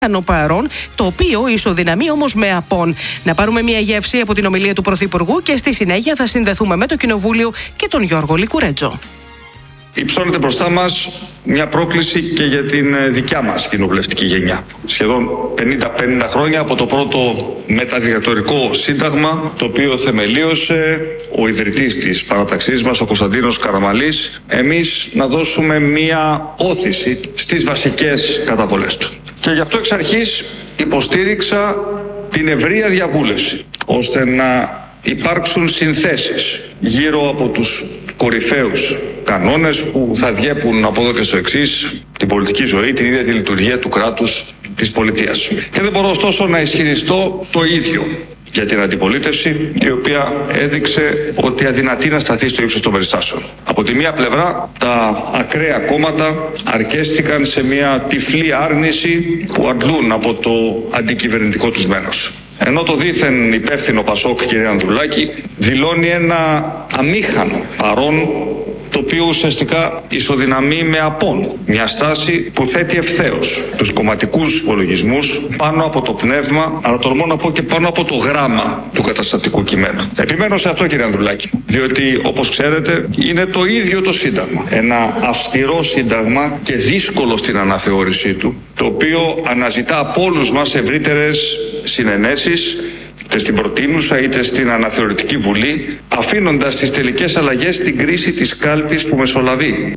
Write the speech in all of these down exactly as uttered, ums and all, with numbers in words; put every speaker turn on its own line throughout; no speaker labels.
παρόν, το οποίο ισοδυναμεί όμως με απόν. Να πάρουμε μια γεύση από την ομιλία του Πρωθυπουργού και στη συνέχεια θα συνδεθούμε με το Κοινοβούλιο και τον Γιώργο Λικουρέτζο.
Υψώνεται μπροστά μας μια πρόκληση και για την δικιά μας κοινοβουλευτική γενιά. Σχεδόν πενήντα πενήντα χρόνια από το πρώτο μεταδικτατορικό σύνταγμα, το οποίο θεμελίωσε ο ιδρυτής της παραταξής μας, ο Κωνσταντίνος Καραμανλής, εμείς να δώσουμε μια όθηση στις βασικές καταβολές του. Και γι' αυτό εξ αρχής υποστήριξα την ευρεία διαβούλευση, ώστε να υπάρξουν συνθέσεις γύρω από τους κορυφαίους κανόνες που θα διέπουν από εδώ και στο εξής την πολιτική ζωή, την ίδια τη λειτουργία του κράτους της πολιτείας. Και δεν μπορώ ωστόσο να ισχυριστώ το ίδιο για την αντιπολίτευση, η οποία έδειξε ότι αδυνατεί να σταθεί στο ύψος των περιστάσεων. Από τη μία πλευρά, τα ακραία κόμματα αρκέστηκαν σε μια τυφλή άρνηση που αντλούν από το αντικυβερνητικό τους μένος. Ενώ το δήθεν υπεύθυνο Πασόκ, κύριε Ανδρουλάκη, δηλώνει ένα αμήχανο παρόν, το οποίο ουσιαστικά ισοδυναμεί με απόν. Μια στάση που θέτει ευθέως τους κομματικούς υπολογισμούς πάνω από το πνεύμα, αλλά τολμώ να πω και πάνω από το γράμμα του καταστατικού κειμένου. Επιμένω σε αυτό, κύριε Ανδρουλάκη, διότι όπως ξέρετε είναι το ίδιο το Σύνταγμα. Ένα αυστηρό Σύνταγμα και δύσκολο στην αναθεώρησή του, το οποίο αναζητά από όλους μας ευρύτερες συνενέσεις, είτε στην προτείνουσα είτε στην αναθεωρητική βουλή, αφήνοντας τις τελικές αλλαγές στην κρίση της κάλπης που μεσολαβεί.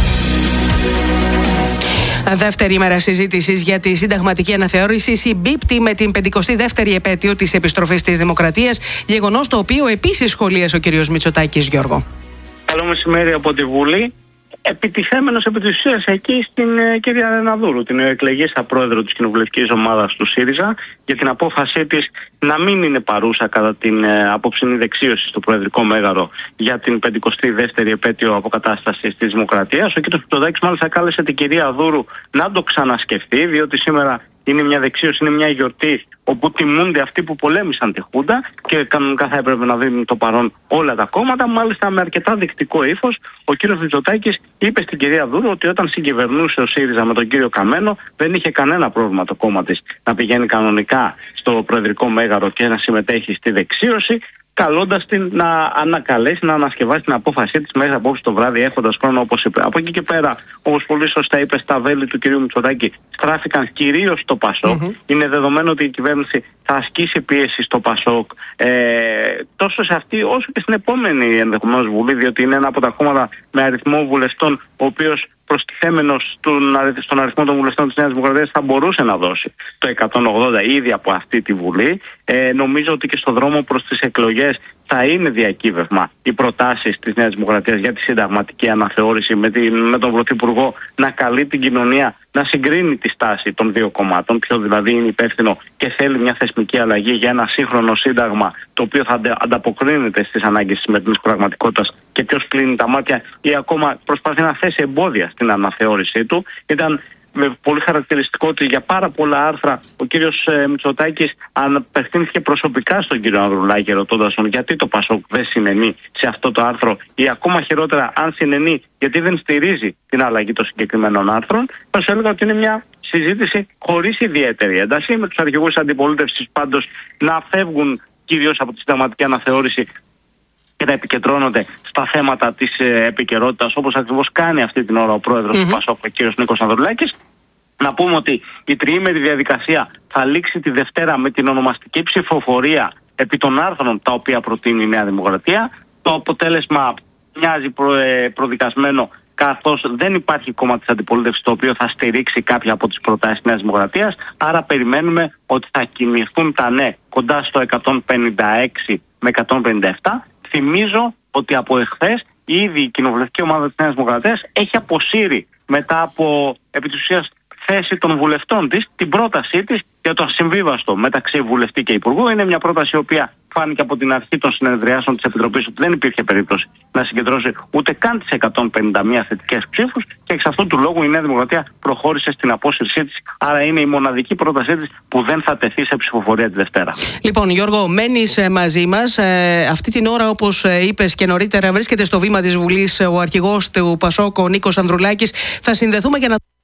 Δεύτερη ημέρα συζήτησης για τη συνταγματική αναθεώρηση συμπίπτει με την πενηκοστή δεύτερη επέτειο της επιστροφής της Δημοκρατίας, γεγονός το οποίο επίσης σχολίασε ο κ. Μητσοτάκης. Γιώργο.
Καλό μεσημέρι από τη Βουλή. Επιτιθέμενος επί της ουσίας εκεί στην ε, κυρία Ρεναδούρου, την εκλεγήσα πρόεδρο της κοινοβουλευτικής ομάδας του ΣΥΡΙΖΑ, για την απόφασή της να μην είναι παρούσα κατά την ε, απόψινή δεξίωση στο Προεδρικό Μέγαρο για την πενηκοστή δεύτερη επέτειο αποκατάστασης της Δημοκρατίας. Ο κ. Μητσοτάκης μάλιστα κάλεσε την κυρία Δούρου να το ξανασκεφτεί, διότι σήμερα είναι μια δεξίωση, είναι μια γιορτή όπου τιμούνται αυτοί που πολέμησαν τη Χούντα και κανονικά θα έπρεπε να δίνουν το παρόν όλα τα κόμματα. Μάλιστα, με αρκετά δεικτικό ύφος, ο κ. Μητσοτάκης είπε στην κυρία Δούρου ότι όταν συγκυβερνούσε ο ΣΥΡΙΖΑ με τον κύριο Καμένο, δεν είχε κανένα πρόβλημα το κόμμα της να πηγαίνει κανονικά στο Προεδρικό Μέγαρο και να συμμετέχει στη δεξίωση, καλώντας την να ανακαλέσει, να ανασκευάσει την απόφασή της μέχρι απόψε το βράδυ, έχοντας χρόνο, όπως είπε. Από εκεί και πέρα, όπως πολύ σωστά είπε, στα βέλη του κ. Μητσοτάκη στράφηκαν κυρίως στο Πασόκ. Mm-hmm. Είναι δεδομένο ότι η κυβέρνηση θα ασκήσει πίεση στο Πασόκ, ε, τόσο σε αυτή όσο και στην επόμενη ενδεχομένως Βουλή, διότι είναι ένα από τα κόμματα με αριθμό βουλευτών, ο οποίος προστιθέμενος στον αριθμό των βουλευτών της Νέας Δημοκρατίας θα μπορούσε να δώσει το εκατόν ογδόντα ήδη από αυτή τη Βουλή. Ε, νομίζω ότι και στο δρόμο προς τις εκλογές θα είναι διακύβευμα οι προτάσεις της Νέας Δημοκρατίας για τη συνταγματική αναθεώρηση, με, την, με τον Πρωθυπουργό να καλεί την κοινωνία να συγκρίνει τη στάση των δύο κομμάτων, ποιο δηλαδή είναι υπεύθυνο και θέλει μια θεσμική αλλαγή για ένα σύγχρονο σύνταγμα το οποίο θα ανταποκρίνεται στις ανάγκες της σημερινής πραγματικότητας και ποιος κλείνει τα μάτια ή ακόμα προσπαθεί να θέσει εμπόδια στην αναθεώρησή του. Ήταν με πολύ χαρακτηριστικό ότι για πάρα πολλά άρθρα ο κύριος ε, Μητσοτάκης απευθύνθηκε προσωπικά στον κύριο Ανδρουλάκη, ρωτώντας τον γιατί το Πασόκ δεν συνενεί σε αυτό το άρθρο ή ακόμα χειρότερα αν συνενεί γιατί δεν στηρίζει την αλλαγή των συγκεκριμένων άρθρων. Θα σου έλεγα ότι είναι μια συζήτηση χωρίς ιδιαίτερη ένταση, με τους αρχηγούς αντιπολίτευσης πάντως να φεύγουν κυρίως από τη συνταγματική αναθεώρηση και να επικεντρώνονται στα θέματα της ε, επικαιρότητας, όπως ακριβώς κάνει αυτή την ώρα ο πρόεδρος mm-hmm. του Πασόκ, ο κ. Νίκος Ανδρουλάκης. Να πούμε ότι η τριήμερη διαδικασία θα λήξει τη Δευτέρα με την ονομαστική ψηφοφορία επί των άρθρων τα οποία προτείνει η Νέα Δημοκρατία. Το αποτέλεσμα μοιάζει προ, ε, προδικασμένο, καθώς δεν υπάρχει κόμμα της αντιπολίτευσης το οποίο θα στηρίξει κάποια από τις προτάσεις της Νέας Δημοκρατίας. Άρα περιμένουμε ότι θα κινηθούν τα ναι κοντά στο εκατόν πενήντα έξι με εκατόν πενήντα επτά. Θυμίζω ότι από εχθές ήδη η κοινοβουλευτική ομάδα της Νέας Δημοκρατίας έχει αποσύρει μετά από επί της ουσίας θέση των βουλευτών της την πρότασή της για το ασυμβίβαστο μεταξύ βουλευτή και υπουργού. Είναι μια πρόταση η οποία φάνηκε από την αρχή των συνεδριάσεων της Επιτροπής ότι δεν υπήρχε περίπτωση να συγκεντρώσει ούτε καν τις εκατόν πενήντα μία θετικές ψήφους και εξ αυτού του λόγου η Νέα Δημοκρατία προχώρησε στην απόσυρσή της. Άρα είναι η μοναδική πρότασή της που δεν θα τεθεί σε ψηφοφορία τη Δευτέρα.
Λοιπόν, Γιώργο, μένεις μαζί μας. Ε, αυτή την ώρα, όπως είπες και νωρίτερα, βρίσκεται στο βήμα της Βουλής ο αρχηγός του Πασόκ, ο Νίκος Ανδρουλάκης. Θα συνδεθούμε για να